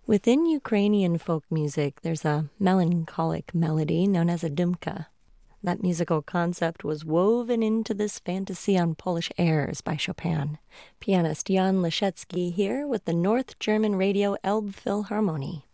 Within Ukrainian folk music, there's a melancholic melody known as a dumka. That musical concept was woven into this fantasy on Polish airs by Chopin. Pianist Jan Leszecki here with the North German Radio Elbphilharmonie.